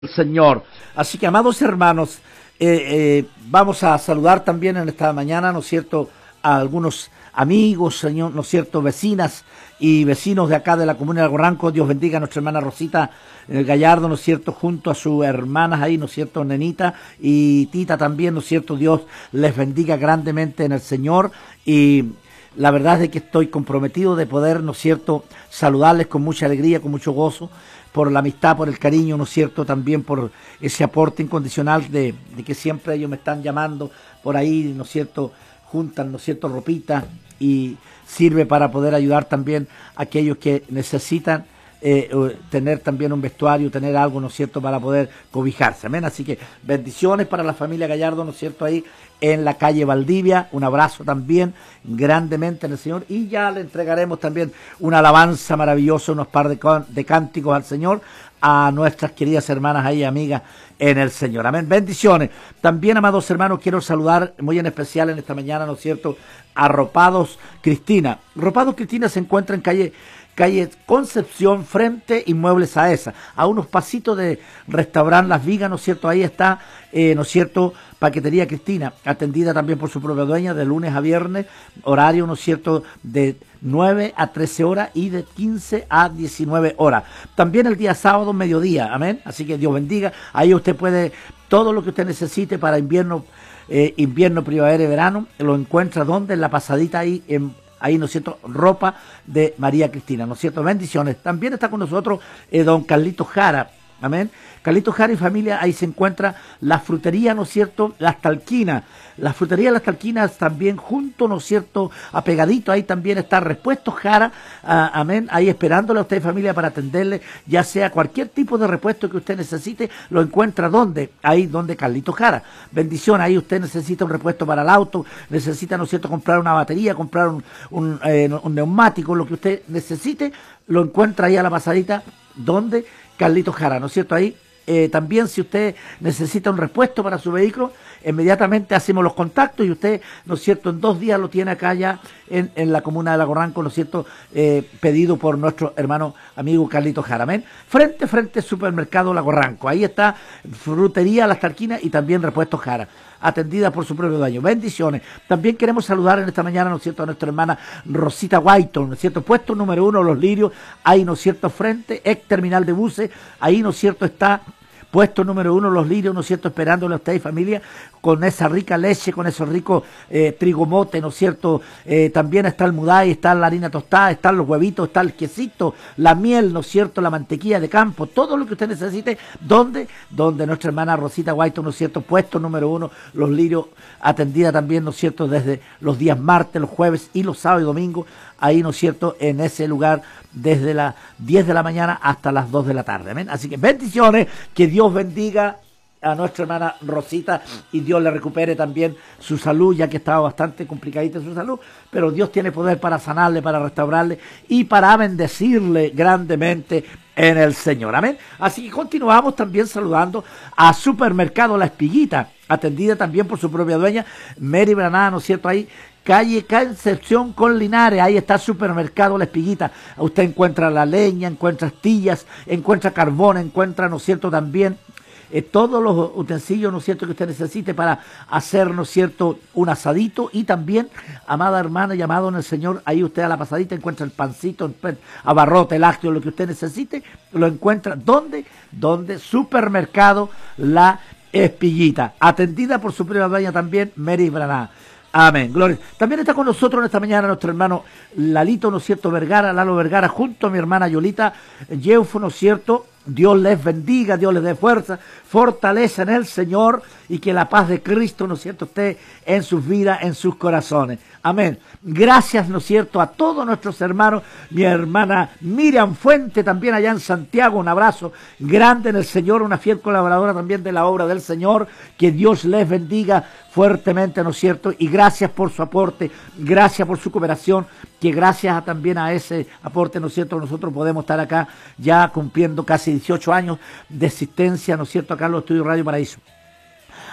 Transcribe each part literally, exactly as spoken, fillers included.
Señor. Así que, amados hermanos, eh, eh, vamos a saludar también en esta mañana, ¿no es cierto?, a algunos amigos, señor, ¿no es cierto?, vecinas y vecinos de acá de la comuna de Algorranco. Dios bendiga a nuestra hermana Rosita eh, Gallardo, ¿no es cierto?, junto a sus hermanas ahí, ¿no es cierto?, Nenita y Tita también, ¿no es cierto? Dios les bendiga grandemente en el Señor. Y la verdad es que estoy comprometido de poder, ¿no es cierto?, saludarles con mucha alegría, con mucho gozo, por la amistad, por el cariño, ¿no es cierto?, también por ese aporte incondicional de, de que siempre ellos me están llamando por ahí, ¿no es cierto?, juntan, ¿no es cierto?, ropita, y sirve para poder ayudar también a aquellos que necesitan eh, tener también un vestuario, tener algo, ¿no es cierto?, para poder cobijarse, amén. Así que bendiciones para la familia Gallardo, ¿no es cierto?, ahí en la calle Valdivia. Un abrazo también grandemente en el Señor, y ya le entregaremos también una alabanza maravillosa, unos par de, de cánticos al Señor, a nuestras queridas hermanas ahí, amigas en el Señor, amén. Bendiciones. También, amados hermanos, quiero saludar muy en especial en esta mañana, ¿no es cierto?, a Ropados Cristina. Ropados Cristina se encuentra en calle calle Concepción, frente Inmuebles Aesa, a unos pasitos de restaurante Las Vigas, ¿no es cierto? Ahí está, eh, ¿no es cierto?, Paquetería Cristina, atendida también por su propia dueña, de lunes a viernes, horario, ¿no es cierto?, de nueve a trece horas y de quince a diecinueve horas. También el día sábado, mediodía, amén. Así que Dios bendiga. Ahí usted puede, todo lo que usted necesite para invierno, eh, invierno, primavera y verano, lo encuentra donde, en la pasadita ahí, en ahí, ¿no es cierto?, ropa de María Cristina, ¿no es cierto? Bendiciones. También está con nosotros eh, don Carlito Jara, amén. Carlito Jara y familia, ahí se encuentra la frutería, ¿no es cierto?, Las Talquinas. La frutería Las Talquinas también junto, ¿no es cierto?, apegadito, ahí también está Repuestos Jara, ah, amén, ahí esperándole a usted, familia, para atenderle, ya sea cualquier tipo de repuesto que usted necesite, lo encuentra ¿dónde? Ahí donde Carlito Jara. Bendición, ahí usted necesita un repuesto para el auto, necesita, ¿no es cierto?, comprar una batería, comprar un, un, eh, un neumático, lo que usted necesite, lo encuentra ahí a la pasadita, donde Carlito Jara, ¿no es cierto? Ahí eh, también, si usted necesita un repuesto para su vehículo, inmediatamente hacemos los contactos y usted, ¿no es cierto?, en dos días lo tiene acá ya en, en la comuna de Algorranco, ¿no es cierto?, eh, pedido por nuestro hermano amigo Carlito Jara, amén. Frente, frente supermercado Algorranco, ahí está frutería Las Talquinas y también Repuestos Jara, atendida por su propio dueño. Bendiciones. También queremos saludar en esta mañana, ¿no es cierto?, a nuestra hermana Rosita Whiton, ¿no es cierto?, puesto número uno, Los Lirios, ahí, ¿no es cierto?, frente, ex terminal de buses, ahí, ¿no es cierto?, está puesto número uno, Los Lirios, ¿no es cierto?, esperándole a usted y familia, con esa rica leche, con esos ricos eh, trigomote, ¿no es cierto? Eh, también está el mudai, está la harina tostada, están los huevitos, está el quesito, la miel, ¿no es cierto?, la mantequilla de campo, todo lo que usted necesite. ¿Dónde? Donde nuestra hermana Rosita White, ¿no es cierto?, puesto número uno, Los Lirios, atendida también, ¿no es cierto?, desde los días martes, los jueves y los sábados y domingos, ahí, ¿no es cierto?, en ese lugar, desde las diez de la mañana hasta las dos de la tarde, amén. Así que bendiciones, que Dios bendiga a nuestra hermana Rosita y Dios le recupere también su salud, ya que estaba bastante complicadita su salud, pero Dios tiene poder para sanarle, para restaurarle y para bendecirle grandemente en el Señor, amén. Así que continuamos también saludando a Supermercado La Espiguita, atendida también por su propia dueña, Mary Branada, ¿no es cierto?, ahí calle Concepción con Linares, ahí está Supermercado La Espiguita. Usted encuentra la leña, encuentra astillas, encuentra carbón, encuentra, ¿no es cierto?, también eh, todos los utensilios, ¿no es cierto?, que usted necesite para hacer, ¿no es cierto?, un asadito. Y también, amada hermana, llamado en el Señor, ahí usted a la pasadita encuentra el pancito, el abarrote, el lácteo, lo que usted necesite, lo encuentra. ¿Dónde? Donde Supermercado La Espiguita, atendida por su prima dueña también, Mary Branada. Amén, gloria. También está con nosotros en esta mañana nuestro hermano Lalito, ¿no es cierto?, Vergara, Lalo Vergara, junto a mi hermana Yolita Yeufo, ¿no es cierto? Dios les bendiga, Dios les dé fuerza, fortaleza en el Señor, y que la paz de Cristo, ¿no es cierto?, esté en sus vidas, en sus corazones. Amén. Gracias, ¿no es cierto?, a todos nuestros hermanos, mi hermana Miriam Fuente, también allá en Santiago, un abrazo grande en el Señor, una fiel colaboradora también de la obra del Señor, que Dios les bendiga fuertemente, ¿no es cierto?, y gracias por su aporte, gracias por su cooperación, que gracias a, también a ese aporte, ¿no es cierto?, nosotros podemos estar acá ya cumpliendo casi dieciocho años de existencia, ¿no es cierto?, acá en los estudios Radio Paraíso.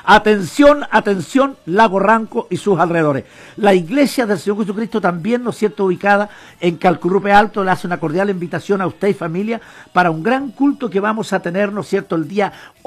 Atención, atención, Lago Ranco y sus alrededores. La iglesia del Señor Jesucristo también, ¿no es cierto?, ubicada en Calcurupe Alto, le hace una cordial invitación a usted y familia para un gran culto que vamos a tener, ¿no es cierto?, el día